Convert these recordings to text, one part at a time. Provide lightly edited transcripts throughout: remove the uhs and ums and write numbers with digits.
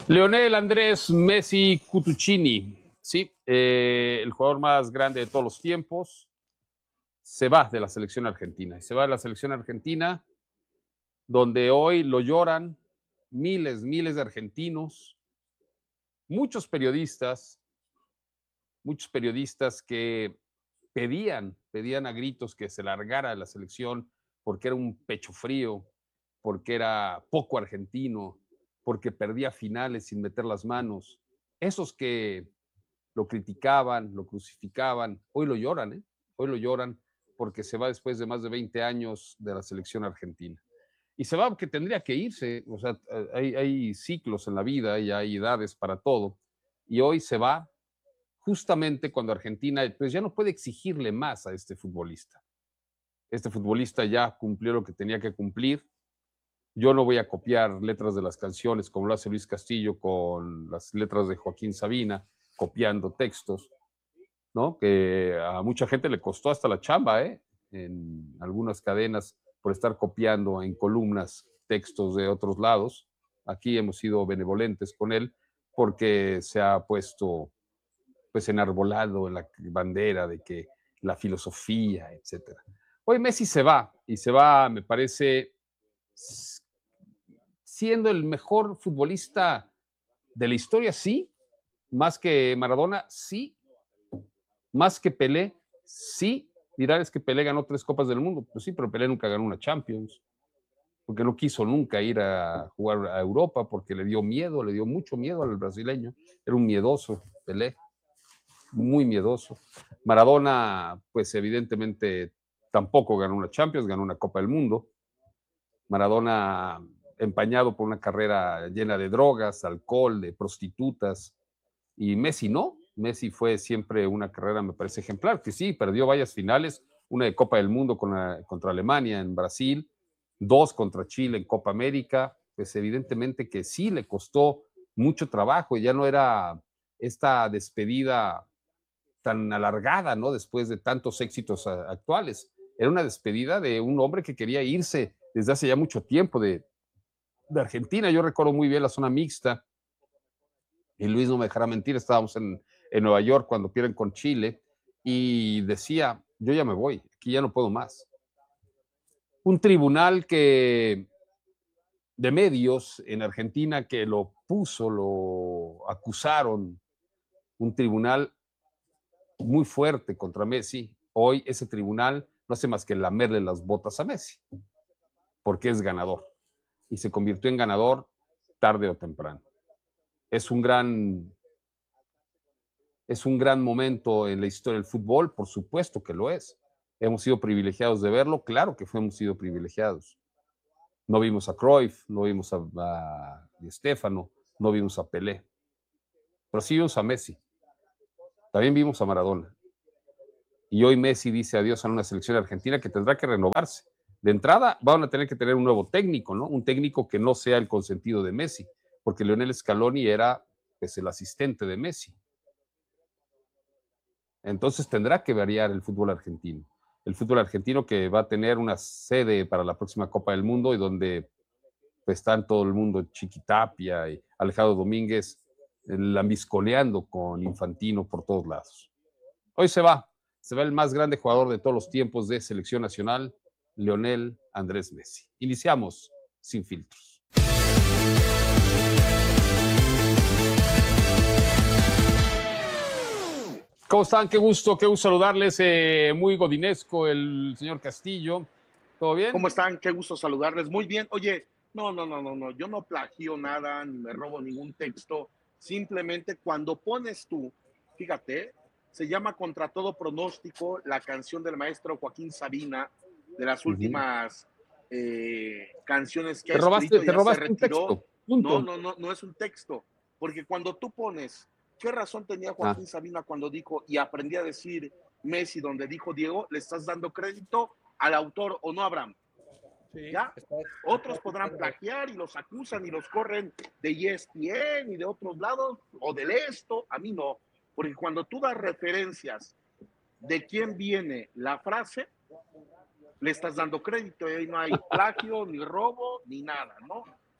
Lionel Andrés Messi Cutuccini, sí, el jugador más grande de todos los tiempos, se va de la selección argentina. Se va de la selección argentina, donde hoy lo lloran miles de argentinos, muchos periodistas, muchos periodistas que pedían a gritos que se largara de la selección porque era un pecho frío, porque era poco argentino, porque perdía finales sin meter las manos. Esos que lo criticaban, lo crucificaban, hoy lo lloran, ¿eh? Hoy lo lloran porque se va después de más de 20 años de la selección argentina. Y se va porque tendría que irse, o sea, hay ciclos en la vida y hay edades para todo. Y hoy se va justamente cuando Argentina pues ya no puede exigirle más a este futbolista. Este futbolista ya cumplió lo que tenía que cumplir. Yo no voy a copiar letras de las canciones como lo hace Luis Castillo con las letras de Joaquín Sabina, copiando textos, ¿no? Que a mucha gente le costó hasta la chamba, ¿eh? En algunas cadenas por estar copiando en columnas textos de otros lados. Aquí hemos sido benevolentes con él porque se ha puesto pues enarbolado en la bandera de que la filosofía, etcétera. Hoy Messi se va y se va, me parece, siendo el mejor futbolista de la historia, sí, más que Maradona, sí, más que Pelé, sí. Dirán es que Pelé ganó 3 Copas del Mundo, pues sí, pero Pelé nunca ganó una Champions, porque no quiso nunca ir a jugar a Europa, porque le dio miedo, le dio mucho miedo al brasileño, era un miedoso Pelé, muy miedoso. Maradona, pues evidentemente tampoco ganó una Champions, ganó una Copa del Mundo. Maradona empañado por una carrera llena de drogas, alcohol, de prostitutas, y Messi no. Messi fue siempre una carrera, me parece, ejemplar, que sí, perdió varias finales, una de Copa del Mundo contra Alemania en Brasil, 2 contra Chile en Copa América, pues evidentemente que sí le costó mucho trabajo, ya no era esta despedida tan alargada, ¿no? Después de tantos éxitos actuales. Era una despedida de un hombre que quería irse desde hace ya mucho tiempo de Argentina. Yo recuerdo muy bien la zona mixta, y Luis no me dejará mentir, estábamos en Nueva York cuando pierden con Chile, y decía, yo ya me voy, aquí ya no puedo más. Un tribunal que de medios en Argentina que lo puso, lo acusaron, un tribunal muy fuerte contra Messi. Hoy ese tribunal no hace más que lamerle las botas a Messi, porque es ganador. Y se convirtió en ganador tarde o temprano. Es un gran, es un gran momento en la historia del fútbol, por supuesto que lo es. Hemos sido privilegiados de verlo, claro que hemos sido privilegiados. No vimos a Cruyff, no vimos a Di Stéfano, no vimos a Pelé, pero sí vimos a Messi. También vimos a Maradona. Y hoy Messi dice adiós a una selección argentina que tendrá que renovarse. De entrada van a tener que tener un nuevo técnico, ¿no? Un técnico que no sea el consentido de Messi, porque Lionel Scaloni era pues, el asistente de Messi. Entonces tendrá que variar el fútbol argentino. El fútbol argentino que va a tener una sede para la próxima Copa del Mundo y donde pues, están todo el mundo, Chiquitapia y Alejandro Domínguez, lambisconeando con Infantino por todos lados. Hoy se va el más grande jugador de todos los tiempos de selección nacional, Lionel Andrés Messi. Iniciamos sin filtros. ¿Cómo están? Qué gusto saludarles. Muy godinesco el señor Castillo. ¿Todo bien? ¿Cómo están? Qué gusto saludarles. Muy bien. Oye, no. Yo no plagio nada, ni me robo ningún texto. Simplemente cuando pones tú, fíjate, se llama Contra todo pronóstico, la canción del maestro Joaquín Sabina, de las últimas canciones que ha escrito, Te ya se robaste un retiró. texto. Punto. No es un texto. Porque cuando tú pones, ¿qué razón tenía Ah. Joaquín Sabina cuando dijo y aprendí a decir Messi donde dijo Diego? Le estás dando crédito al autor o no, Abraham. Sí, ¿Ya? Otros podrán plagiar y los acusan y los corren de ESPN y de otros lados o del esto. A mí no, porque cuando tú das referencias de quién viene la frase, le estás dando crédito y ahí no hay plagio, ni robo, ni nada, ¿no?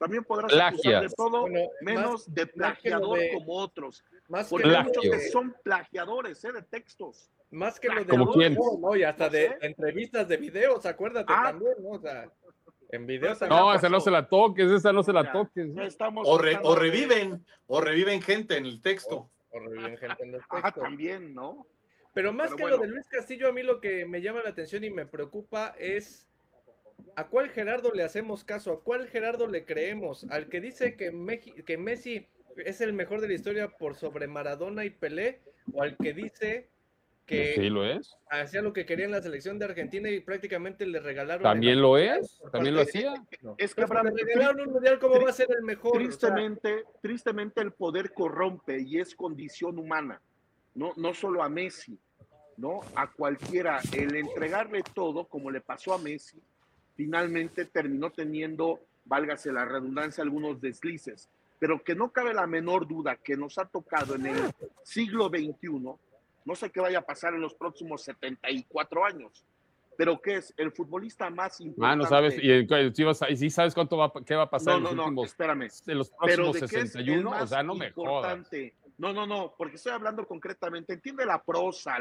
También podrás acusar de todo, bueno, menos de plagiador como otros. Porque hay muchos que son plagiadores de textos. Más que lo de ¿Como quién? ¿no? Y hasta de entrevistas de videos, acuérdate también, ¿no? O sea, en videos también. No, esa no se la toques, esa no se la toques. O reviven gente en el texto. O reviven gente en el texto. También, ¿no? Pero más que lo de Luis Castillo, a mí lo que me llama la atención y me preocupa es ¿a cuál Gerardo le hacemos caso? ¿A cuál Gerardo le creemos? ¿Al que dice que Messi es el mejor de la historia por sobre Maradona y Pelé? ¿O al que dice que sí lo es, hacía lo que quería en la selección de Argentina y prácticamente le regalaron? También lo es, también lo hacía. Es que le regalaron un mundial, ¿cómo va a ser el mejor? Tristemente el poder corrompe y es condición humana, no solo a Messi, ¿no? A cualquiera. El entregarle todo, como le pasó a Messi, finalmente terminó teniendo, válgase la redundancia, algunos deslices, pero que no cabe la menor duda que nos ha tocado en el siglo XXI. No sé qué vaya a pasar en los próximos 74 años, pero que es el futbolista más importante. No sabes, y sí sabes qué va a pasar en los últimos, espérame. En los próximos 61, o sea, no me jodas. No, porque estoy hablando concretamente. Entiende la prosa.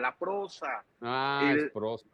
Es prosa.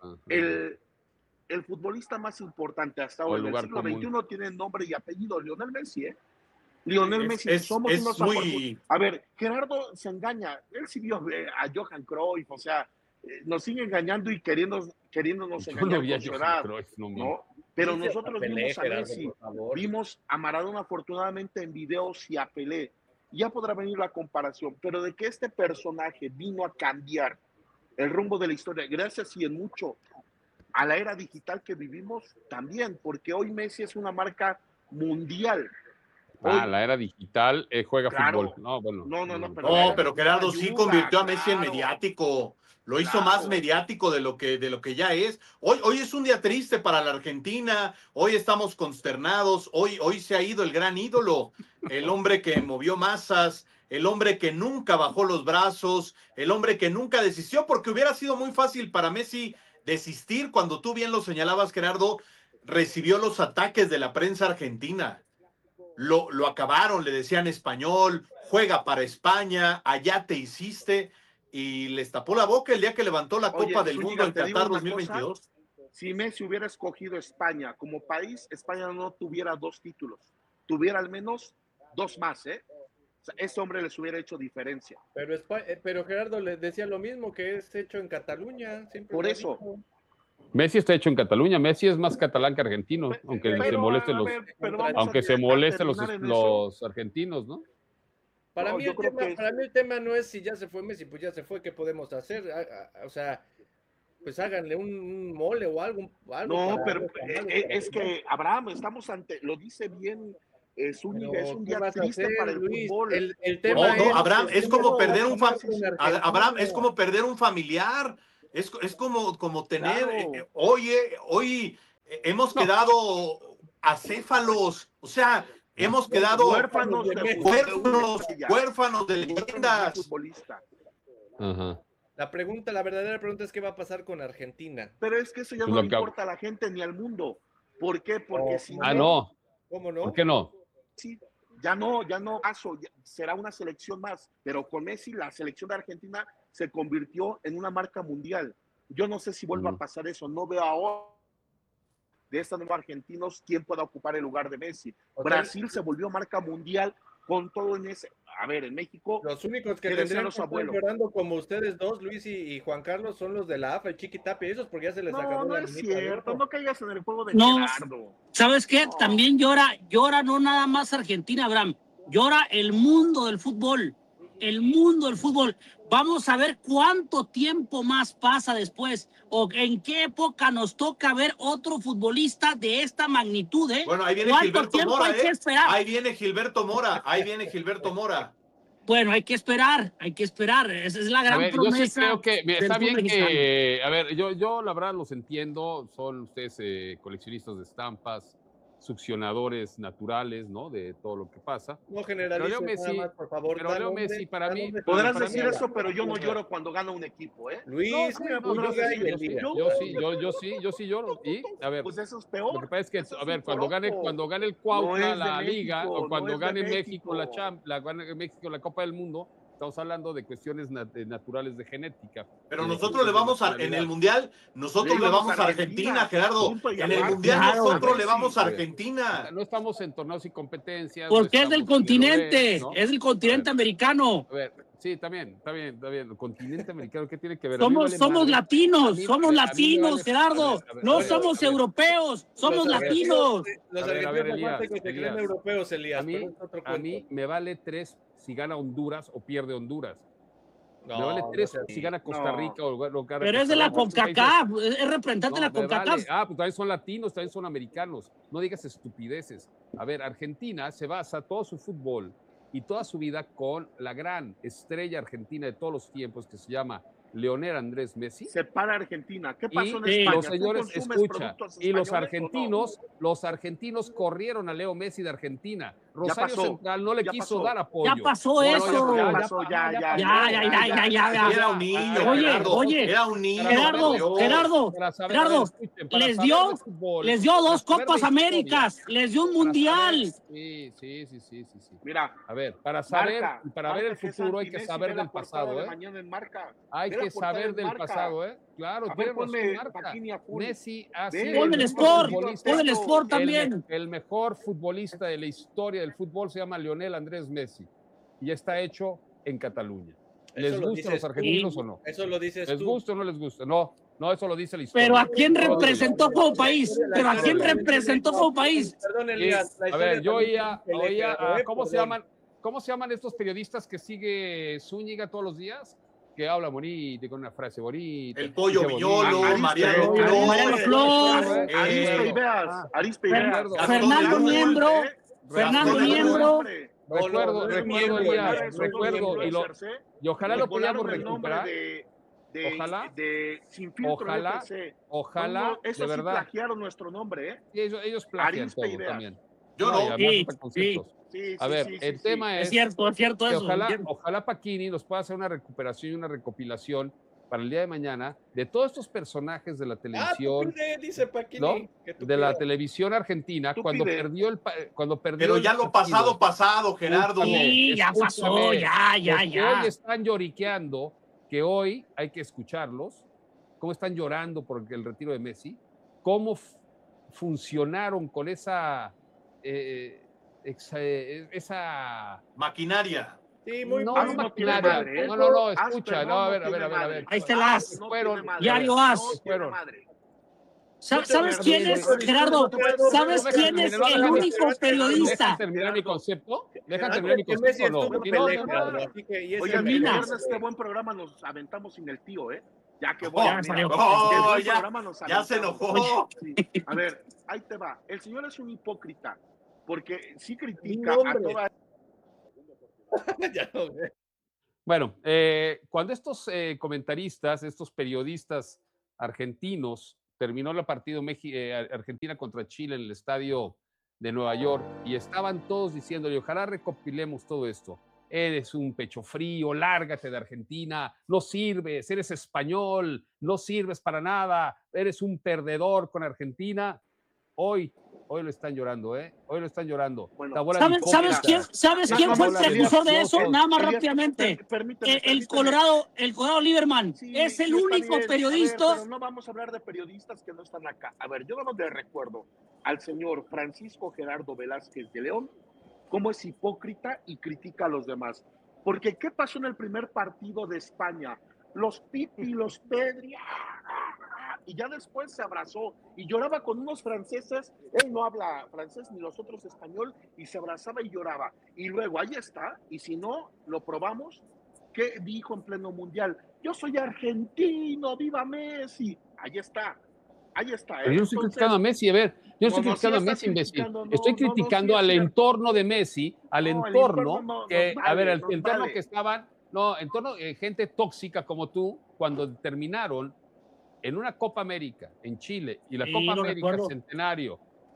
El futbolista más importante hasta ahora en el siglo XXI tiene nombre y apellido, Lionel Messi, ¿eh? Lionel Messi, somos unos muy... A ver, Gerardo se engaña, él sí vio a Johan Cruyff, o sea, nos sigue engañando y queriéndonos engañar con su edad, ¿no? Pero nosotros vimos a Messi, vimos a Maradona afortunadamente en videos y a Pelé, ya podrá venir la comparación, pero de que este personaje vino a cambiar el rumbo de la historia, gracias y en mucho a la era digital que vivimos también, porque hoy Messi es una marca mundial. La era digital juega fútbol. Pero Gerardo sí convirtió a Messi en mediático. Lo hizo más mediático de lo que ya es. Hoy es un día triste para la Argentina. Hoy estamos consternados. Hoy se ha ido el gran ídolo, el hombre que movió masas, el hombre que nunca bajó los brazos, el hombre que nunca desistió, porque hubiera sido muy fácil para Messi desistir. Cuando tú bien lo señalabas, Gerardo, recibió los ataques de la prensa argentina. Lo acabaron, le decían español, juega para España, allá te hiciste, y les tapó la boca el día que levantó la Copa del Mundo en Qatar 2022. Si Messi hubiera escogido España como país, España no tuviera 2 títulos, tuviera al menos 2 más, ¿eh? O sea, ese hombre les hubiera hecho diferencia. Pero Gerardo le decía lo mismo, que es hecho en Cataluña. Por eso. Messi está hecho en Cataluña. Messi es más catalán que argentino, aunque se molesten los argentinos, ¿no? Para mí el tema no es si ya se fue Messi, pues ya se fue, ¿qué podemos hacer? O sea, pues háganle un mole o algo. Es que, Abraham, estamos ante, lo dice bien Zúñiga, es un día triste para el fútbol. El tema Abraham, es como perder Abraham, es como perder un familiar. Es como tener, hoy hemos quedado acéfalos, o sea, hemos quedado huérfanos de leyendas. La verdadera pregunta es qué va a pasar con Argentina. Pero es que eso ya no le importa a la gente ni al mundo. ¿Por qué? Porque si no. ¿Cómo no? ¿Por qué no? Sí, ya no, será una selección más, pero con Messi la selección de Argentina se convirtió en una marca mundial. Yo no sé si vuelva a pasar eso, no veo ahora de estos nuevos argentinos quién pueda ocupar el lugar de Messi. Brasil se volvió marca mundial con todo en ese. A ver, en México los únicos que tendrían que estar llorando como ustedes dos, Luis y Juan Carlos, son los de la AFA, el Chiquitapia, esos porque ya se les acabó la es cierto, no caigas en el juego de Gerardo. ¿Sabes qué? También llora no nada más Argentina, Abraham, llora el mundo del fútbol. Vamos a ver cuánto tiempo más pasa después o en qué época nos toca ver otro futbolista de esta magnitud, ¿eh? Bueno, ahí viene Gilberto Mora, Ahí viene Gilberto Mora. Bueno, hay que esperar. Esa es la gran promesa. Yo sí creo que está bien que, yo la verdad los entiendo, son ustedes coleccionistas de estampas, succionadores naturales, ¿no? De todo lo que pasa. No generalices nada más, por favor. Pero Leo Messi, para mí... Podrás para decir mí, eso, pero yo no lloro cuando gana un equipo, ¿eh? Luis, yo sí lloro. Y, a ver, pues eso es peor. lo que pasa es que, a ver, cuando gane el Cuautla, la Liga, o cuando gane México la Copa del Mundo, estamos hablando de cuestiones naturales de genética. Pero nosotros le vamos en el Mundial, nosotros le vamos a Argentina, Gerardo. En el Mundial nosotros le vamos a Argentina. No estamos en torneos y competencias. Porque es del continente, ¿no? Es del continente americano. A ver, sí, está bien. El continente americano, ¿qué tiene que ver? Somos latinos, Gerardo. No somos europeos, somos latinos. Los argentinos se creen europeos, Elías. A mí me vale 3 si gana Honduras o pierde Honduras. Me vale 3 si gana Costa Rica o gana. Pero es de la CONCACAF, es representante de la CONCACAF. Vale. Pues también son latinos, también son americanos. No digas estupideces. A ver, Argentina se basa todo su fútbol y toda su vida con la gran estrella argentina de todos los tiempos que se llama Lionel Andrés Messi. Se para Argentina. ¿Qué pasó en España? Los ¿Tú señores, escucha, y los argentinos corrieron a Leo Messi de Argentina. Rosario Central no le quiso dar apoyo. Ya pasó eso. Ya. Era un niño. Oye, era un niño. Gerardo, les dio 2 Copas Américas, les dio un Mundial. Sí. Mira, a ver, para ver el futuro hay que saber del pasado, ¿eh? Hay que saber del pasado, ¿eh? Claro, Messi ha sido el Sport también. El mejor futbolista de la historia del fútbol se llama Lionel Andrés Messi y está hecho en Cataluña. ¿Les gusta a los argentinos o no? Eso lo dices ¿Les tú. gusta o no les gusta? No, eso lo dice la historia. Pero ¿a quién representó como país? Perdón, Elías. A ver, yo oía ¿cómo se llaman estos periodistas que sigue Zúñiga todos los días? Que habla bonito, con una frase bonita. El Pollo Viñolo, Mariano Flor, Arispe Ibeas, Fernando Miembro. Recuerdo, y ojalá lo podamos recuperar. Ojalá, eso de sí verdad. plagiaron nuestro nombre, ¿eh? Sí, ellos plagian todo también. Yo no. A ver, el tema es cierto que eso. Ojalá Pacini nos pueda hacer una recuperación y una recopilación para el día de mañana de todos estos personajes de la televisión, dice Pacini, ¿no? De la televisión argentina cuando perdió Pero ya lo pasado, Gerardo. Sí, ya pasó, ya. Hoy están lloriqueando, que hoy hay que escucharlos, cómo están llorando por el retiro de Messi, cómo funcionaron con esa maquinaria. Sí, muy maquinaria. No, escucha, a ver. Ahí está el as. Diario as. ¿Sabes quién es, Gerardo? ¿Sabes quién es el único periodista? ¿Deja terminar mi concepto? No. Oigan, este buen programa nos aventamos sin el tío, ¿eh? Ya que ya se enojó. Sí. A ver, ahí te va. El señor es un hipócrita, porque sí critica a toda... Bueno, cuando estos comentaristas, estos periodistas argentinos, terminó el partido Argentina contra Chile en el estadio de Nueva York y estaban todos diciéndole, ojalá recopilemos todo esto. Eres un pecho frío, lárgate de Argentina, no sirves, eres español, no sirves para nada, eres un perdedor con Argentina. Hoy lo están llorando, ¿eh? Hoy lo están llorando. Bueno, ¿Sabes quién fue el precursor de eso? Nada más rápidamente. El Colorado Lieberman. Sí, es el único periodista. Pero no vamos a hablar de periodistas que no están acá. A ver, yo no le recuerdo al señor Francisco Gerardo Velázquez de León cómo es hipócrita y critica a los demás. Porque ¿qué pasó en el primer partido de España? Los Pipi, los Pedri, y ya después se abrazó y lloraba con unos franceses. Él no habla francés ni los otros español y se abrazaba y lloraba. Y luego ahí está, y si no lo probamos, ¿qué dijo en pleno mundial? Yo soy argentino, viva Messi. Ahí está. Pero yo no estoy criticando a Messi, a ver, yo no estoy criticando a Messi, imbécil. Estoy criticando al entorno de Messi, al entorno que, a ver, el entorno que estaban, entorno gente tóxica como tú, cuando terminaron en una Copa América en Chile y la Copa América Centenario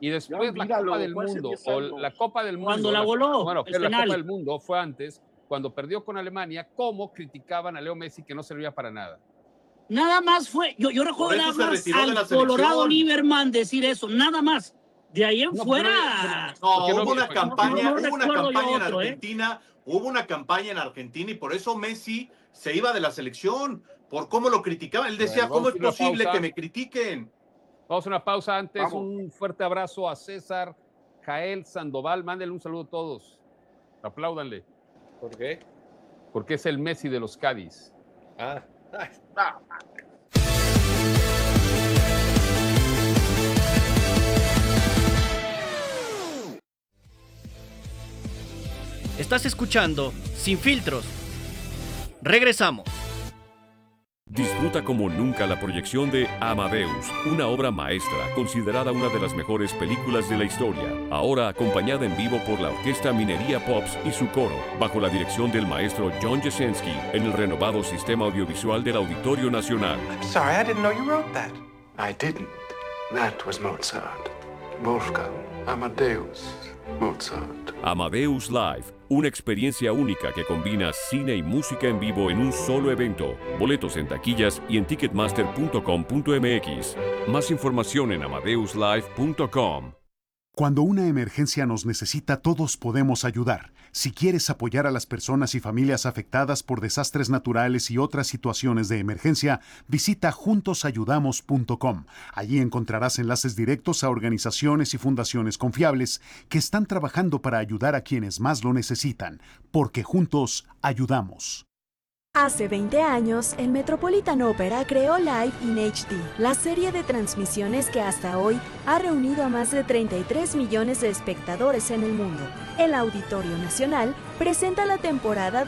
Y después la Copa del Mundo, o la Copa del Mundo. Cuando la voló. Bueno, que la Copa del Mundo fue antes, cuando perdió con Alemania, cómo criticaban a Leo Messi que no servía para nada. Nada más fue, yo recuerdo nada más al Colorado Lieberman decir eso, nada más. De ahí en fuera. No, hubo una campaña en Argentina, hubo una campaña en Argentina y por eso Messi se iba de la selección, por cómo lo criticaban. Él decía, ¿cómo es posible que me critiquen? Vamos a una pausa antes. Un fuerte abrazo a César Jael Sandoval. Mándenle un saludo a todos. Apláudanle. ¿Por qué? Porque es el Messi de los Cádiz. Estás escuchando Sin Filtros. Regresamos. Disfruta como nunca la proyección de Amadeus, una obra maestra considerada una de las mejores películas de la historia, ahora acompañada en vivo por la Orquesta Minería Pops y su coro, bajo la dirección del maestro John Jasenski, en el renovado sistema audiovisual del Auditorio Nacional. I'm sorry, I didn't know you wrote that. I didn't. That was Mozart. Wolfgang Amadeus Mozart. Amadeus Live, una experiencia única que combina cine y música en vivo en un solo evento. Boletos en taquillas y en ticketmaster.com.mx. Más información en amadeuslive.com. Cuando una emergencia nos necesita, todos podemos ayudar. Si quieres apoyar a las personas y familias afectadas por desastres naturales y otras situaciones de emergencia, visita juntosayudamos.com. Allí encontrarás enlaces directos a organizaciones y fundaciones confiables que están trabajando para ayudar a quienes más lo necesitan, porque juntos ayudamos. Hace 20 años, el Metropolitan Opera creó Live in HD, la serie de transmisiones que hasta hoy ha reunido a más de 33 millones de espectadores en el mundo. El Auditorio Nacional presenta la temporada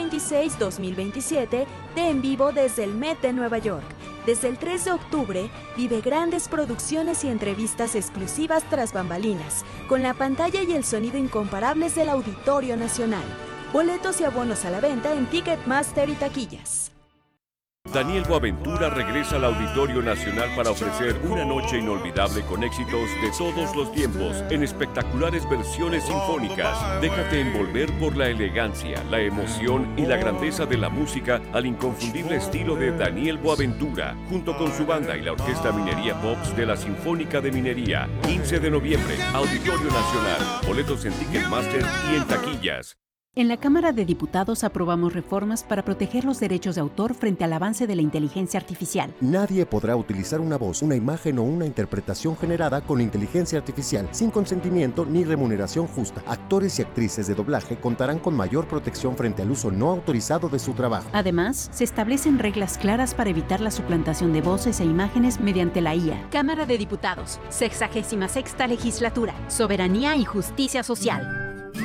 2026-2027 de En Vivo desde el Met de Nueva York. Desde el 3 de octubre, vive grandes producciones y entrevistas exclusivas tras bambalinas, con la pantalla y el sonido incomparables del Auditorio Nacional. Boletos y abonos a la venta en Ticketmaster y taquillas. Daniel Boaventura regresa al Auditorio Nacional para ofrecer una noche inolvidable con éxitos de todos los tiempos en espectaculares versiones sinfónicas. Déjate envolver por la elegancia, la emoción y la grandeza de la música al inconfundible estilo de Daniel Boaventura, junto con su banda y la Orquesta Minería Pops de la Sinfónica de Minería. 15 de noviembre, Auditorio Nacional. Boletos en Ticketmaster y en taquillas. En la Cámara de Diputados aprobamos reformas para proteger los derechos de autor frente al avance de la inteligencia artificial. Nadie podrá utilizar una voz, una imagen o una interpretación generada con inteligencia artificial sin consentimiento ni remuneración justa. Actores y actrices de doblaje contarán con mayor protección frente al uso no autorizado de su trabajo. Además, se establecen reglas claras para evitar la suplantación de voces e imágenes mediante la IA. Cámara de Diputados, 66ª Legislatura, Soberanía y Justicia Social.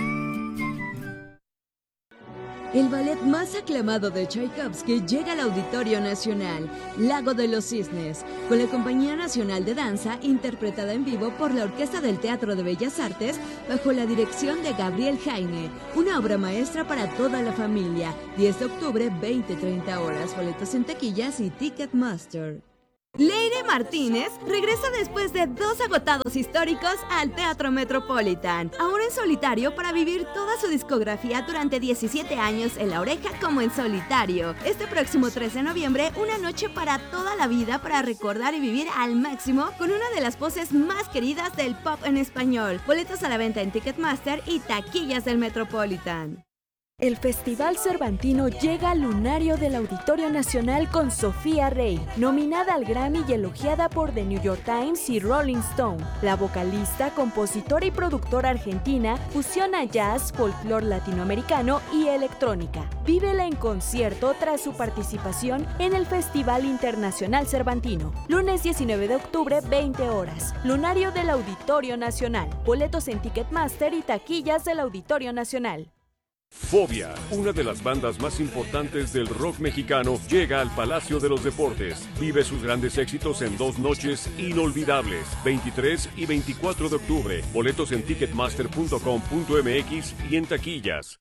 El ballet más aclamado de Tchaikovsky llega al Auditorio Nacional, Lago de los Cisnes, con la Compañía Nacional de Danza interpretada en vivo por la Orquesta del Teatro de Bellas Artes bajo la dirección de Gabriel Jaime, una obra maestra para toda la familia. 10 de octubre, 20-30 horas, boletos en taquillas y Ticketmaster. Leire Martínez regresa después de 2 agotados históricos al Teatro Metropolitan, ahora en solitario para vivir toda su discografía durante 17 años en La Oreja como en solitario. Este próximo 3 de noviembre, una noche para toda la vida para recordar y vivir al máximo con una de las voces más queridas del pop en español. Boletos a la venta en Ticketmaster y taquillas del Metropolitan. El Festival Cervantino llega al lunario del Auditorio Nacional con Sofía Rey, nominada al Grammy y elogiada por The New York Times y Rolling Stone. La vocalista, compositora y productora argentina fusiona jazz, folclore latinoamericano y electrónica. Vívela en concierto tras su participación en el Festival Internacional Cervantino. Lunes 19 de octubre, 20 horas. Lunario del Auditorio Nacional. Boletos en Ticketmaster y taquillas del Auditorio Nacional. Fobia, una de las bandas más importantes del rock mexicano, llega al Palacio de los Deportes. Vive sus grandes éxitos en 2 noches inolvidables, 23 y 24 de octubre. Boletos en ticketmaster.com.mx y en taquillas.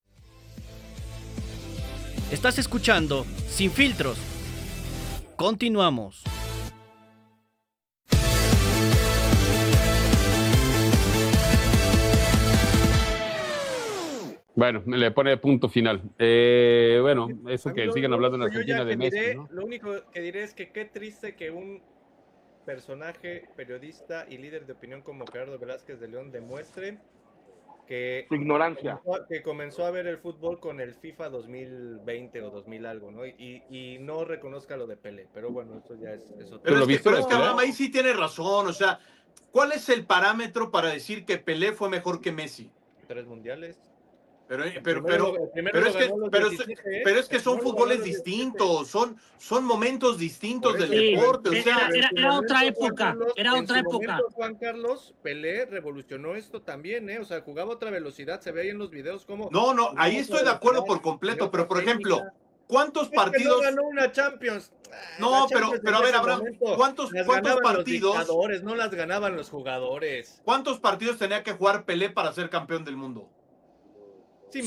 Estás escuchando Sin Filtros. Continuamos. Bueno, me le pone punto final. Bueno, eso que siguen hablando en Argentina de Messi, ¿no? Lo único que diré es que qué triste que un personaje, periodista y líder de opinión como Gerardo Velázquez de León demuestre que su ignorancia, que comenzó a ver el fútbol con el FIFA 2020 o 2000 algo, ¿no? Y no reconozca lo de Pelé, pero bueno, eso ya es otro. Pero es que Abraham ahí sí tiene razón, o sea, ¿cuál es el parámetro para decir que Pelé fue mejor que Messi? 3 mundiales. Pero es que son fútboles distintos, son momentos distintos del deporte. O sea, era otra época, Juan Carlos, Pelé revolucionó esto también, o sea, jugaba a otra velocidad, se ve ahí en los videos como... No, ahí estoy de acuerdo por completo, pero por ejemplo, ¿cuántos partidos? No ganó una Champions. No, pero a ver, Abraham, ¿cuántos partidos? No las ganaban los jugadores. ¿Cuántos partidos tenía que jugar Pelé para ser campeón del mundo? Sí,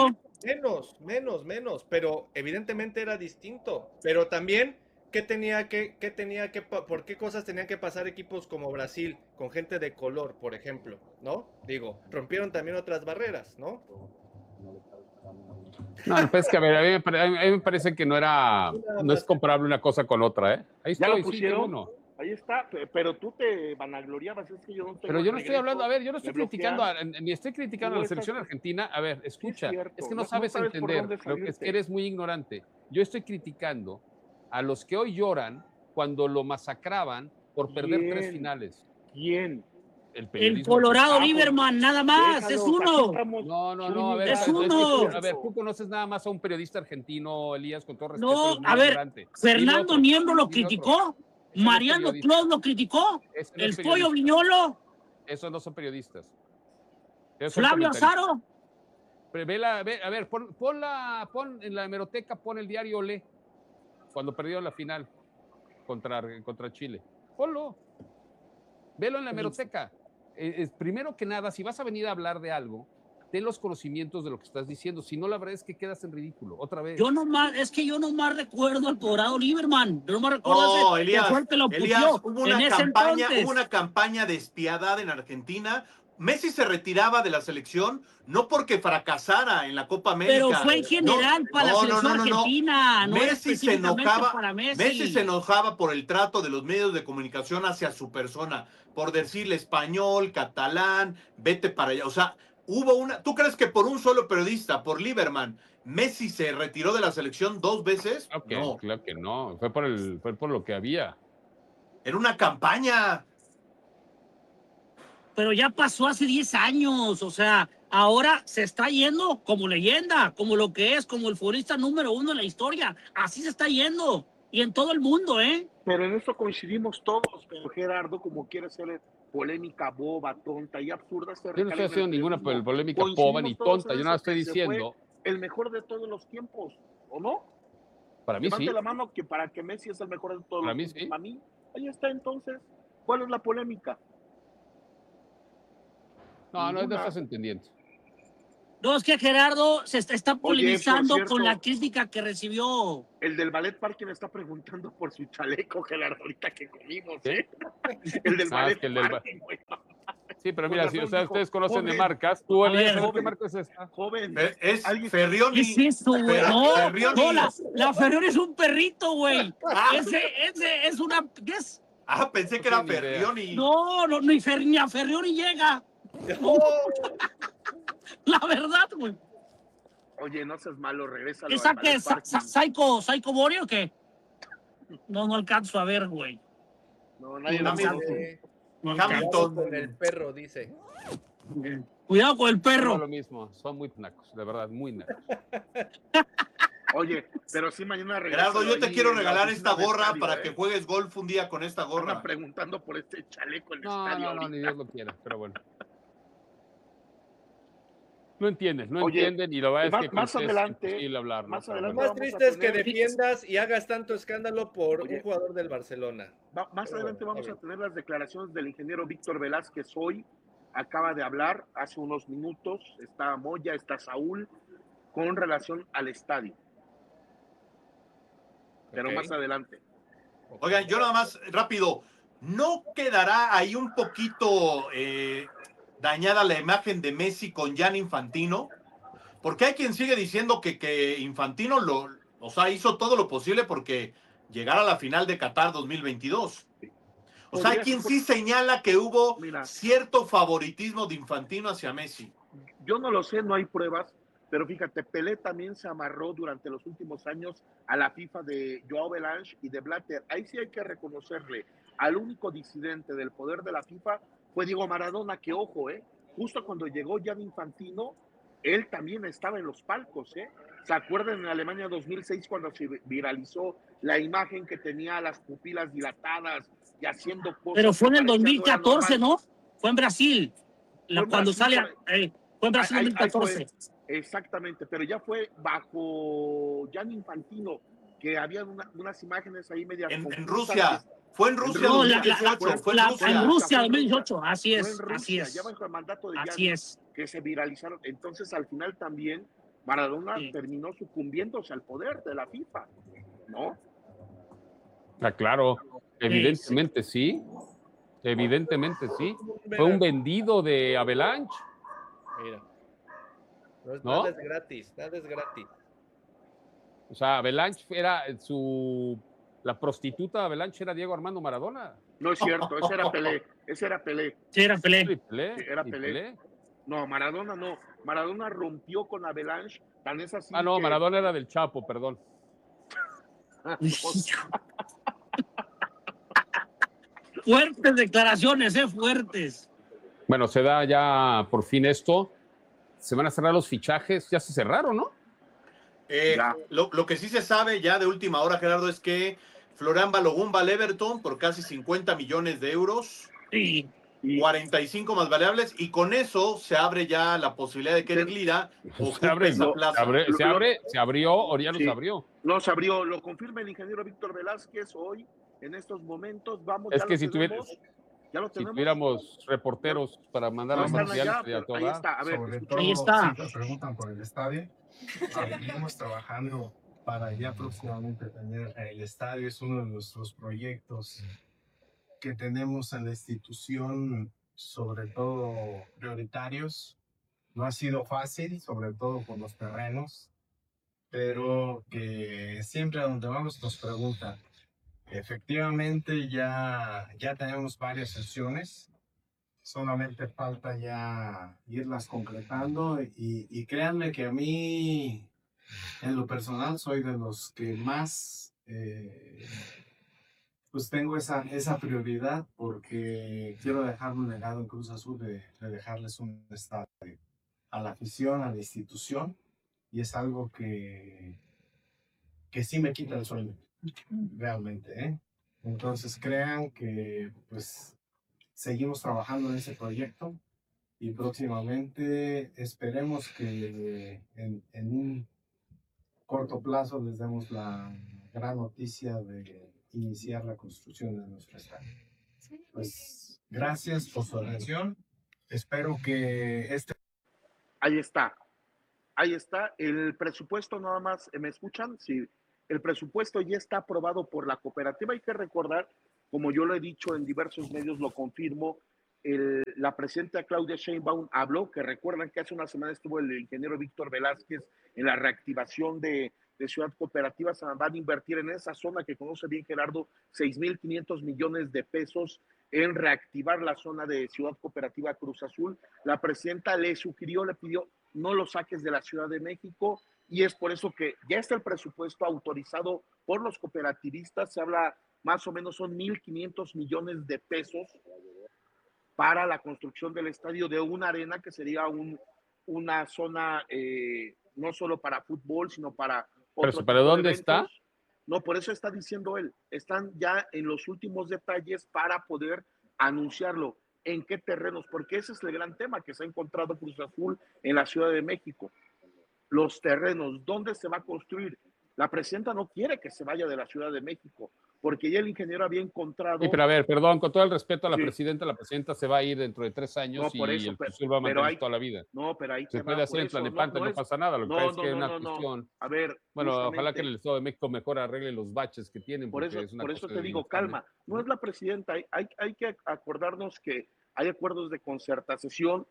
menos, pero evidentemente era distinto. Pero también, ¿por qué cosas tenían que pasar equipos como Brasil, con gente de color, por ejemplo, ¿no? Digo, rompieron también otras barreras, ¿no? No, pues es que a ver, a mí me parece que no es comparable una cosa con otra, ¿eh? Ahí ¿Ya estoy, lo pusieron? sí, Ahí está, pero tú te vanagloriabas, es que yo no tengo. Pero yo no estoy hablando, a ver, yo no estoy criticando, ni estoy criticando a la selección argentina. A ver, escucha, es que no sabes entender, creo que es que eres muy ignorante. Yo estoy criticando a los que hoy lloran cuando lo masacraban por perder 3 finales. ¿Quién? El Colorado Lieberman, nada más, es uno. No, a ver, es uno. A ver, tú conoces nada más a un periodista argentino, Elías, con todo respeto. No, a ver, Fernando Niembro lo criticó. Mariano Clos lo criticó, el Pollo Viñolo. Esos no son periodistas. Flavio Azaro. A ver, pon en la hemeroteca, pon el diario Olé, cuando perdieron la final contra Chile. Ponlo. Velo en la hemeroteca. Primero que nada, si vas a venir a hablar de algo, ten los conocimientos de lo que estás diciendo. Si no, la verdad es que quedas en ridículo. Otra vez. Yo nomás recuerdo al Colorado Lieberman. Yo no me recuerdo Elías, hubo una campaña despiadada en Argentina. Messi se retiraba de la selección no porque fracasara en la Copa América. Pero fue en general para la selección argentina. No Messi se enojaba. Messi se enojaba por el trato de los medios de comunicación hacia su persona, por decirle español, catalán, vete para allá. O sea, ¿tú crees que por un solo periodista, por Lieberman, Messi se retiró de la selección 2 veces? Okay, no. Claro que no. Fue por lo que había. Era una campaña. Pero ya pasó hace 10 años, o sea, ahora se está yendo como leyenda, como lo que es, como el futbolista número 1 en la historia. Así se está yendo. Y en todo el mundo, ¿eh? Pero en eso coincidimos todos, pero Gerardo, como quiere ser polémica boba, tonta y absurda. Yo no estoy haciendo ninguna polémica boba ni tonta, yo nada estoy diciendo. El mejor de todos los tiempos, ¿o no? Para mí Levante sí. la mano que para que Messi es el mejor de todos los tiempos. Sí. Para mí, ahí está entonces. ¿Cuál es la polémica? No estás entendiendo. No, es que Gerardo se está polemizando con la crítica que recibió. El del Ballet Parking está preguntando por su chaleco, Gerardo, ahorita que comimos, ¿eh? El del Ballet Parking, güey. Sí, pero mira, si ustedes conocen de marcas, tú, Elías, ¿qué marca es esta? Joven. Es Ferrioni. ¿Qué es eso, güey? No, la Ferrioni es un perrito, güey. Ese es una... ¿Qué es? Pensé que era Ferrioni. No, ni a Ferrioni llega. No. La verdad, güey. Oye, no seas malo, regresa. ¿Esa qué es? ¿Psycho Bori o qué? No alcanzo a ver, güey. No, nadie lo Hamilton con el perro, dice. Cuidado con el perro. No, lo mismo, son muy nacos, de verdad, muy nacos. Oye, pero sí mañana regresa. Gerardo, yo te quiero regalar esta gorra para que juegues golf un día con esta gorra. Están preguntando por este chaleco en el estadio. No, ni Dios lo quiera, pero bueno. No entienden y lo va a decir más adelante. Más triste es que defiendas y hagas tanto escándalo por un jugador del Barcelona. Más adelante vamos a tener las declaraciones del ingeniero Víctor Velázquez. Hoy acaba de hablar hace unos minutos. Está Moya, está Saúl, con relación al estadio. Pero más adelante. Oigan, yo nada más rápido. ¿No quedará ahí un poquito dañada la imagen de Messi con Gianni Infantino? Porque hay quien sigue diciendo que Infantino hizo todo lo posible porque llegara a la final de Qatar 2022. O sea, hay quien sí señala que hubo cierto favoritismo de Infantino hacia Messi. Yo no lo sé, no hay pruebas, pero fíjate, Pelé también se amarró durante los últimos años a la FIFA de Joao Belange y de Blatter. Ahí sí hay que reconocerle al único disidente del poder de la FIFA fue Diego Maradona, que ojo, justo cuando llegó Gianni Infantino, él también estaba en los palcos, ¿Se acuerdan en Alemania 2006 cuando se viralizó la imagen que tenía las pupilas dilatadas y haciendo cosas? Pero fue en el 2014, ¿no? Fue en Brasil. Cuando sale... fue en Brasil en 2014. Exactamente, pero ya fue bajo Gianni Infantino, que había unas imágenes ahí medias... En Rusia. Fue en Rusia 2018. En Rusia 2018, así es. Ya bajo el mandato de Gianni, que se viralizaron. Entonces, al final también Maradona terminó sucumbiéndose al poder de la FIFA, ¿no? Claro, evidentemente sí. Evidentemente sí. Fue un vendido de Avalanche. Mira. ¿No? Nada es gratis, nada es gratis. O sea, Avalanche era la prostituta de Avalanche era Diego Armando Maradona. No es cierto, ese era Pelé. Sí, era Pelé. Sí, era Pelé. No, Maradona no. Maradona rompió con Avalanche, tan es así. No, Maradona era del Chapo, perdón. Fuertes declaraciones, fuertes. Bueno, se da ya por fin esto. Se van a cerrar los fichajes. Ya se cerraron, ¿no? Lo que sí se sabe ya de última hora, Gerardo, es que Florian Balogun va al Everton por casi 50 millones de euros. Sí. 45 más variables, y con eso se abre ya la posibilidad de que Eric Lira ocupe esa plaza. Se abrió, Oriano se abrió. No, se abrió, lo confirma el ingeniero Víctor Velázquez hoy, en estos momentos. Vamos, es que si tuviéramos reporteros para mandar a materiales, ahí está, a ver, sobre todo, ahí está. Si preguntan por el estadio, seguimos trabajando para ya próximamente tener el estadio. Es uno de nuestros proyectos que tenemos en la institución, sobre todo prioritarios. No ha sido fácil, sobre todo por los terrenos, pero que siempre a donde vamos nos preguntan. Efectivamente ya tenemos varias sesiones, solamente falta ya irlas concretando, y créanme que a mí en lo personal soy de los que más pues tengo esa prioridad, porque quiero dejar un legado en Cruz Azul de dejarles un estadio a la afición, a la institución, y es algo que sí me quita el sueño, realmente, Entonces crean que pues seguimos trabajando en ese proyecto, y próximamente esperemos que en un corto plazo les demos la gran noticia de iniciar la construcción de nuestro estadio. Pues gracias por su atención. Espero que Ahí está el presupuesto, nada más. ¿Me escuchan? Sí, el presupuesto ya está aprobado por la cooperativa. Hay que recordar, como yo lo he dicho en diversos medios, lo confirmo, la presidenta Claudia Sheinbaum habló, que recuerdan que hace una semana estuvo el ingeniero Víctor Velázquez en la reactivación de Ciudad Cooperativa. Se van a invertir en esa zona que conoce bien Gerardo, 6,500 millones de pesos en reactivar la zona de Ciudad Cooperativa Cruz Azul. La presidenta le pidió, no lo saques de la Ciudad de México, y es por eso que ya está el presupuesto autorizado por los cooperativistas. Se habla más o menos, son 1,500 millones de pesos para la construcción del estadio, de una arena que sería una zona no solo para fútbol, sino para... ¿Pero dónde está? No, por eso está diciendo él. Están ya en los últimos detalles para poder anunciarlo. ¿En qué terrenos? Porque ese es el gran tema que se ha encontrado Cruz Azul en la Ciudad de México. Los terrenos, ¿dónde se va a construir? La presidenta no quiere que se vaya de la Ciudad de México, porque ya el ingeniero había encontrado... Sí, pero a ver, perdón, con todo el respeto a la presidenta se va a ir dentro de 3 años, y el Cruz Azul va a mantener toda la vida. No, pero ahí se puede hacer en Tlalnepantla, no pasa nada. Lo que pasa es que es una cuestión... A ver, bueno, ojalá que el Estado de México mejor arregle los baches que tienen. Por eso te digo, calma. No es la presidenta, hay que acordarnos que hay acuerdos de concertación,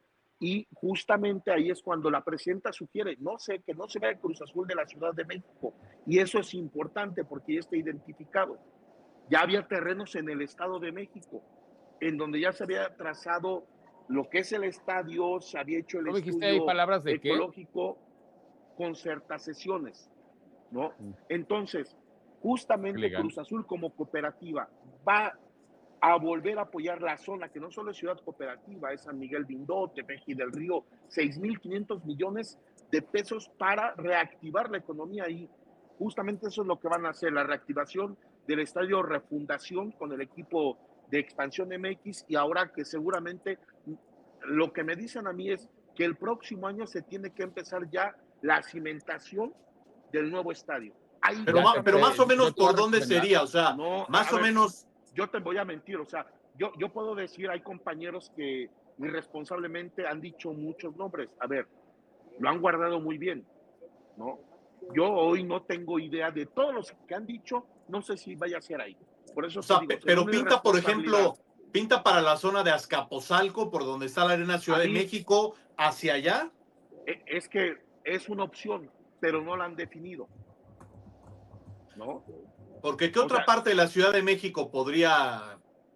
Y justamente ahí es cuando la presidenta sugiere, que no se vea el Cruz Azul de la Ciudad de México. Y eso es importante porque ya está identificado. Ya había terrenos en el Estado de México, en donde ya se había trazado lo que es el estadio, se había hecho el estudio palabras de ecológico con ciertas sesiones, ¿no? Entonces, justamente Cruz Azul como cooperativa va a volver a apoyar la zona, que no solo es ciudad cooperativa, es San Miguel Bindó, Tepeji del Río, 6,500 millones de pesos para reactivar la economía ahí. Justamente eso es lo que van a hacer, la reactivación del estadio Refundación con el equipo de Expansión MX, y ahora que seguramente lo que me dicen a mí es que el próximo año se tiene que empezar ya la cimentación del nuevo estadio. Ahí pero más o menos por dónde sería, o sea, no, más o menos. Yo te voy a mentir, o sea, yo puedo decir, hay compañeros que irresponsablemente han dicho muchos nombres. A ver, lo han guardado muy bien, ¿no? Yo hoy no tengo idea de todos los que han dicho, no sé si vaya a ser ahí. Por eso digo, pero pinta, por ejemplo, pinta para la zona de Azcapotzalco, por donde está la Arena Ciudad de México, hacia allá. Es que es una opción, pero no la han definido, ¿no? Porque ¿qué otra parte de la Ciudad de México podría...?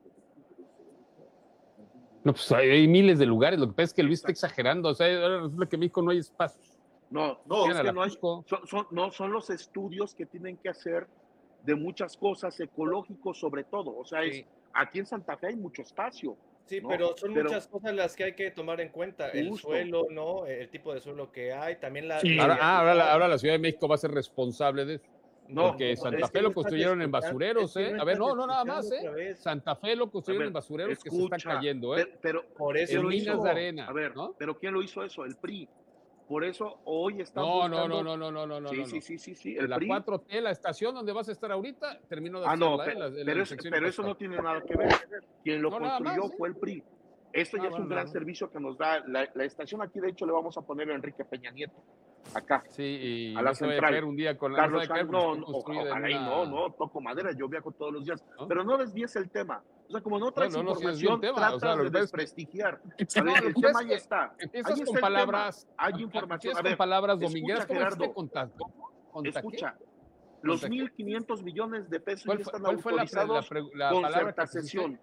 No, pues hay miles de lugares. Lo que pasa es que Luis está exagerando. O sea, ahora resulta que en México no hay espacio. No, es que no hay, son los estudios que tienen que hacer de muchas cosas, ecológicos sobre todo. O sea, aquí en Santa Fe hay mucho espacio. Sí, ¿no? pero son muchas cosas las que hay que tomar en cuenta. Justo. El suelo, ¿no? El tipo de suelo que hay, también la... Sí. Ahora la Ciudad de México va a ser responsable de eso. No, porque Santa Fe lo construyeron en basureros, ¿eh? A ver, no, nada más, ¿eh? Santa Fe lo construyeron en basureros que se están cayendo, ¿eh? Pero por eso en minas de arena. A ver, ¿no? Pero ¿quién lo hizo eso? El PRI. Por eso hoy estamos No. Sí. La PRI. 4T, la estación donde vas a estar ahorita, terminó de pero eso no tiene nada que ver. Quien lo construyó fue el PRI. Esto ya es un gran servicio que nos da la estación. Aquí, de hecho, le vamos a poner a Enrique Peña Nieto. Acá. Sí, y a la no se va a central. caer un día con Carlos la no, toco madera, yo viajo todos los días. ¿No? Pero no desvíes el tema. O sea, como no traes información, tratas de desprestigiar. A ver, el tema ya está. Empiezas con palabras. Hay información. A ver, con palabras domingueeras. Gerardo, escucha. Los 1,500 millones de pesos ya están autorizados. Concertación.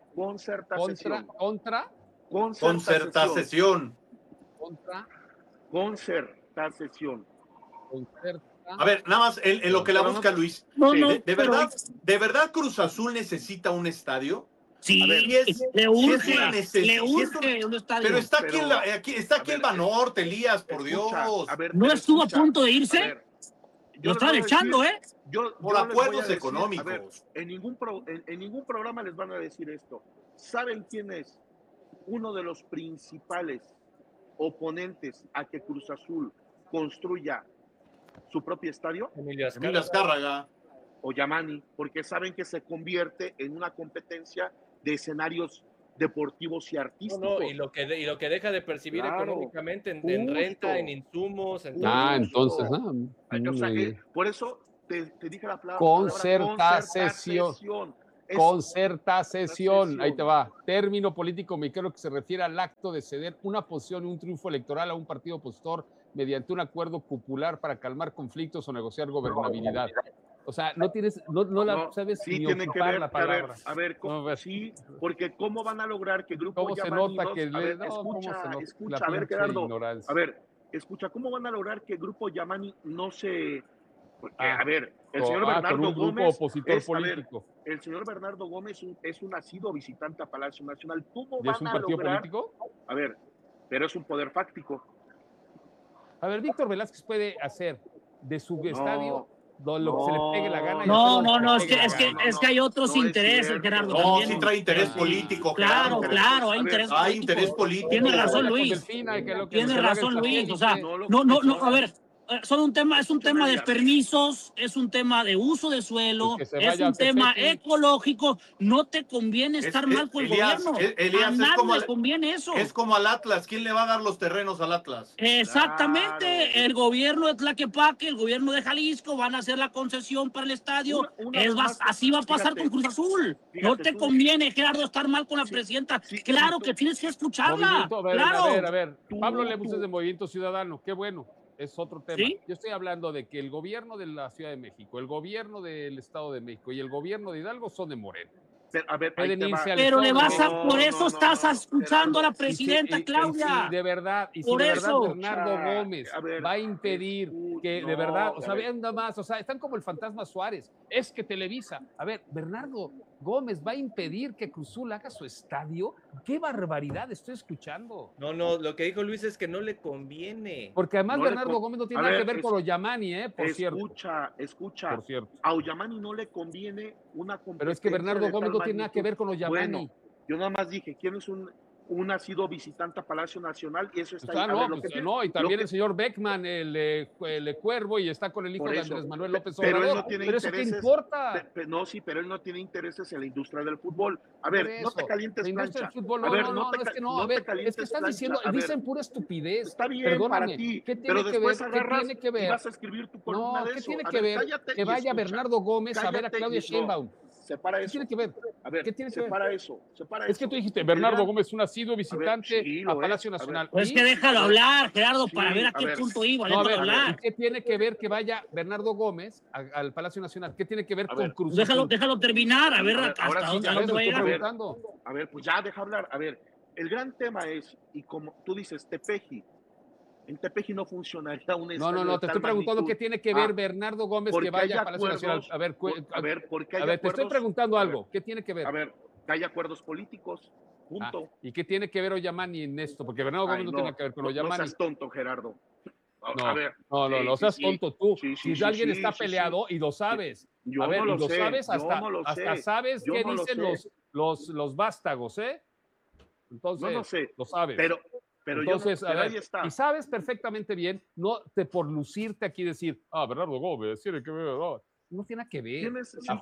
A ver, nada más en lo que la busca Luis. ¿De verdad Cruz Azul necesita un estadio? Sí, le urge un estadio. Pero está aquí el Banorte, Elías, por Dios. ¿No estuvo a punto de irse? Lo están echando, por acuerdos económicos. En ningún programa les van a decir esto. ¿Saben quién es uno de los principales oponentes a que Cruz Azul construya su propio estadio? Emilio Azcárraga o Yamani, porque saben que se convierte en una competencia de escenarios deportivos y artísticos. Y lo que deja de percibir económicamente en renta, en insumos. Entonces, o sea, por eso te dije la palabra concertación. Ahí te va. Término político mexicano que se refiere al acto de ceder una posición y un triunfo electoral a un partido opositor mediante un acuerdo popular para calmar conflictos o negociar gobernabilidad. O sea, no sabes sí ni tiene que ver, la palabra. A ver, sí, porque ¿cómo van a lograr que Grupo Yamani escucha, a ver, Gerardo, escucha, ¿cómo van a lograr que Grupo Yamani no se... Porque, a ver, el señor Bernardo Gómez el señor Bernardo Gómez es un nacido visitante a Palacio Nacional. ¿Cómo van ¿Es un a partido lograr? político? A ver, pero es un poder fáctico. A ver, Víctor Velázquez puede hacer de su estadio lo que se le pegue la gana. No, es que hay otros intereses, Gerardo. No, sí trae interés político. Claro, hay interés político. Tiene razón Luis. O sea, no, a ver, es un tema de permisos, es un tema de uso de suelo, es un tema ecológico. No te conviene estar mal con Elías, el gobierno. Elías, a nadie le conviene eso. Es como al Atlas. ¿Quién le va a dar los terrenos al Atlas? Exactamente. Claro. El gobierno de Tlaquepaque, el gobierno de Jalisco van a hacer la concesión para el estadio. Así va a pasar con Cruz Azul. No te conviene, Gerardo, estar mal con la presidenta. Claro que tienes que escucharla. A ver. Pablo Lemus es de Movimiento Ciudadano. Qué bueno. Es otro tema. ¿Sí? Yo estoy hablando de que el gobierno de la Ciudad de México, el gobierno del Estado de México y el gobierno de Hidalgo son de Morena. Pero le vas a, por eso estás escuchando a la presidenta Claudia. De verdad, y si de verdad Bernardo Gómez va a impedir que de verdad, o sea, vean nada más, o sea, están como el fantasma Suárez, es que Televisa, a ver, Bernardo Gómez va a impedir que Cruz Azul haga su estadio. ¡Qué barbaridad estoy escuchando! No, lo que dijo Luis es que no le conviene. Porque además Bernardo Gómez no tiene nada que ver con Oyamani, por cierto. Escucha, por cierto. A Oyamani no le conviene una competencia. Pero es que Bernardo Gómez no tiene nada que ver con Oyamani. Bueno, yo nada más dije, ¿quién es un sido visitante a Palacio Nacional? Y eso está y también el señor Beckman, el Cuervo, y está con el hijo de Andrés Manuel López Obrador. Pero él no tiene intereses. ¿Eso qué importa? Pero él no tiene intereses en la industria del fútbol. A ver, no te calientes plancha. Es que están diciendo, dicen pura estupidez. Está bien para ti, pero después agarras y vas a escribir tu columna de eso. ¿Qué tiene que ver que vaya Bernardo Gómez a ver a Claudia Sheinbaum? Separa eso. ¿Qué tiene que ver? A ver, ¿qué tiene que separa ver? eso. Es que tú dijiste, Bernardo Gómez es un asiduo visitante a Palacio Nacional. Pues que déjalo hablar, Gerardo, para ver a qué punto iba. Hablar. ¿Qué tiene que ver que vaya Bernardo Gómez al Palacio Nacional? ¿Qué tiene que ver con Cruz Azul? Déjalo terminar, a ver hasta dónde va a llegar. A ver, pues ya deja hablar. A ver, el gran tema es, y como tú dices, Tepeji. En Tepeji no funcionaría un estadio. No, te estoy preguntando qué tiene que ver Bernardo Gómez que vaya a Palacio Nacional. A ver, te estoy preguntando algo. ¿Qué tiene que ver? A ver, que hay acuerdos políticos, punto. ¿Y qué tiene que ver Oyamani en esto? Porque Bernardo Gómez no tiene que ver con Oyamani. No seas tonto, Gerardo. No seas tonto tú. Si alguien está peleado y lo sabes. A ver, lo sabes, hasta sabes qué dicen los vástagos, ¿eh? Entonces, lo sabes. Pero entonces, ahí está. Y sabes perfectamente bien, no por lucirte aquí decir, Bernardo Gómez, tiene que ver, no tiene nada que ver.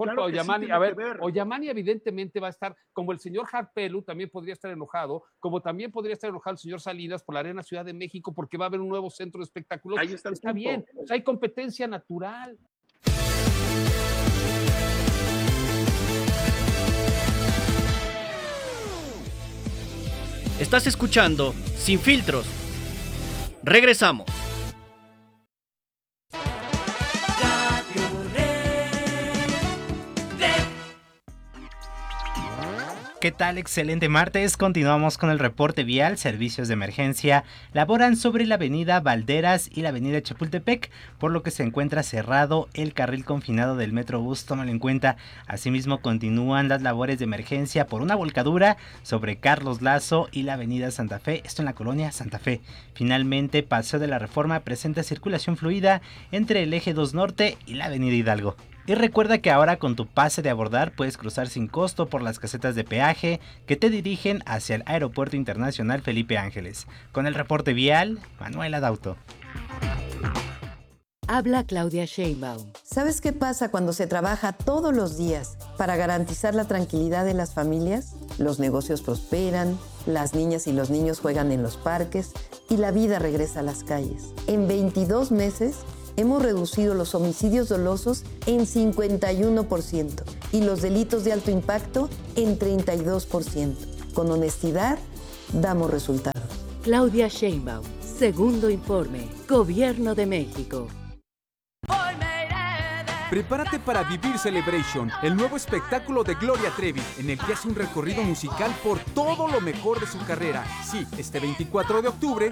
Oyamani evidentemente va a estar, como el señor Harpelu también podría estar enojado, como también podría estar enojado el señor Salinas por la Arena Ciudad de México, porque va a haber un nuevo centro de espectáculos. Ahí está bien, o sea, hay competencia natural. Estás escuchando Sin Filtros. Regresamos. ¿Qué tal? Excelente martes. Continuamos con el reporte vial. Servicios de emergencia laboran sobre la avenida Valderas y la avenida Chapultepec, por lo que se encuentra cerrado el carril confinado del Metrobús. Tómalo en cuenta. Asimismo, continúan las labores de emergencia por una volcadura sobre Carlos Lazo y la avenida Santa Fe, esto en la colonia Santa Fe. Finalmente, Paseo de la Reforma presenta circulación fluida entre el eje 2 Norte y la avenida Hidalgo. Y recuerda que ahora con tu pase de abordar puedes cruzar sin costo por las casetas de peaje que te dirigen hacia el Aeropuerto Internacional Felipe Ángeles. Con el reporte vial, Manuela Dauto. Habla Claudia Sheinbaum. ¿Sabes qué pasa cuando se trabaja todos los días para garantizar la tranquilidad de las familias? Los negocios prosperan, las niñas y los niños juegan en los parques y la vida regresa a las calles. En 22 meses, hemos reducido los homicidios dolosos en 51% y los delitos de alto impacto en 32%. Con honestidad, damos resultados. Claudia Sheinbaum, segundo informe, Gobierno de México. Prepárate para vivir Celebration, el nuevo espectáculo de Gloria Trevi, en el que hace un recorrido musical por todo lo mejor de su carrera. Sí, este 24 de octubre